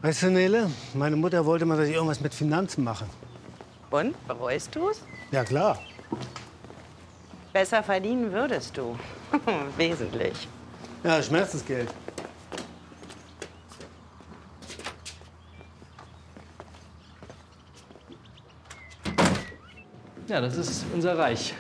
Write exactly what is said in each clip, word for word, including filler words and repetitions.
Weißt du, Nele, meine Mutter wollte mal, dass ich irgendwas mit Finanzen mache. Und? Bereust du's? Ja, klar. Besser verdienen würdest du. Wesentlich. Ja, Schmerzensgeld. Ja, das ist unser Reich.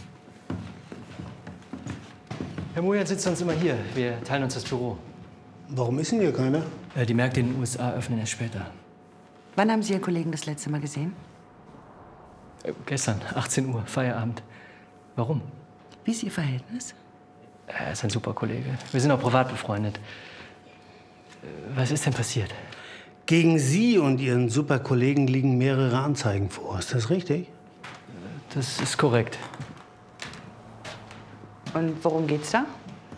Herr Mojan sitzt sonst immer hier. Wir teilen uns das Büro. Warum ist denn hier keiner? Äh, die Märkte in den U S A öffnen erst später. Wann haben Sie Ihren Kollegen das letzte Mal gesehen? Äh, gestern, achtzehn Uhr, Feierabend. Warum? Wie ist Ihr Verhältnis? Er ist ein super Kollege. Wir sind auch privat befreundet. Äh, Was ist denn passiert? Gegen Sie und Ihren super Kollegen liegen mehrere Anzeigen vor. Ist das richtig? Das ist korrekt. Und worum geht's da?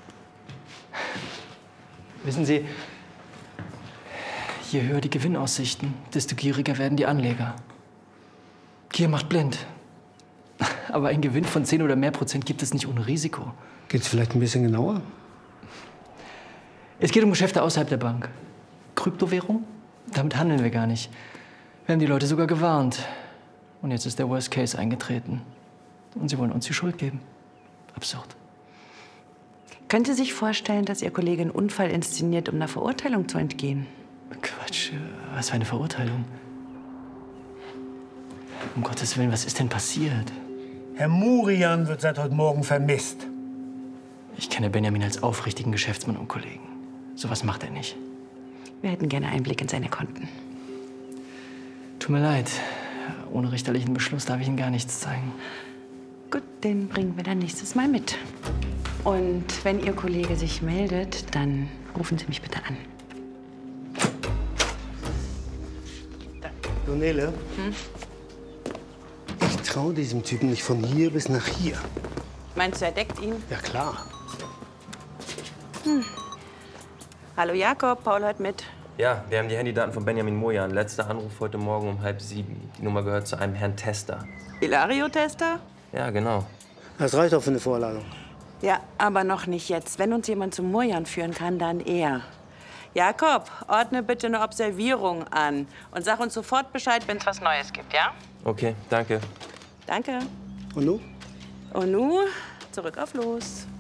Wissen Sie, je höher die Gewinnaussichten, desto gieriger werden die Anleger. Gier macht blind. Aber ein Gewinn von zehn oder mehr Prozent gibt es nicht ohne Risiko. Geht's vielleicht ein bisschen genauer? Es geht um Geschäfte außerhalb der Bank. Kryptowährung? Damit handeln wir gar nicht. Wir haben die Leute sogar gewarnt. Und jetzt ist der Worst Case eingetreten. Und sie wollen uns die Schuld geben. Absurd. Können Sie sich vorstellen, dass Ihr Kollege einen Unfall inszeniert, um einer Verurteilung zu entgehen? Quatsch, was für eine Verurteilung. Um Gottes Willen, was ist denn passiert? Herr Murian wird seit heute Morgen vermisst. Ich kenne Benjamin als aufrichtigen Geschäftsmann und Kollegen. Sowas macht er nicht. Wir hätten gerne Einblick in seine Konten. Tut mir leid. Ohne richterlichen Beschluss darf ich Ihnen gar nichts zeigen. Gut, den bringen wir dann nächstes Mal mit. Und wenn Ihr Kollege sich meldet, dann rufen Sie mich bitte an. Du, Nele, hm? Ich traue diesem Typen nicht von hier bis nach hier. Meinst du, er deckt ihn? Ja, klar. Hm. Hallo Jakob, Paul hört mit. Ja, wir haben die Handydaten von Benjamin Mojan. Letzter Anruf heute Morgen um halb sieben. Die Nummer gehört zu einem Herrn Tester. Hilario-Tester? Ja, genau. Das reicht auch für eine Vorladung. Ja, aber noch nicht jetzt. Wenn uns jemand zum Mojan führen kann, dann er. Jakob, ordne bitte eine Observierung an und sag uns sofort Bescheid, wenn es was Neues gibt, ja? Okay, danke. Danke. Und du? Und nu, zurück auf los.